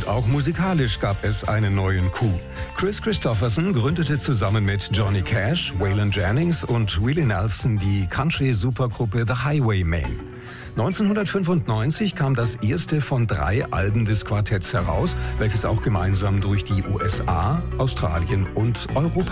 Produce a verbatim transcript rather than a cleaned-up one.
Auch musikalisch gab es einen neuen Coup. Chris Christopherson gründete zusammen mit Johnny Cash, Waylon Jennings und Willie Nelson die Country-Supergruppe The Highwaymen. neunzehnhundertfünfundneunzig kam das erste von drei Alben des Quartetts heraus, welches auch gemeinsam durch die U S A, Australien und Europa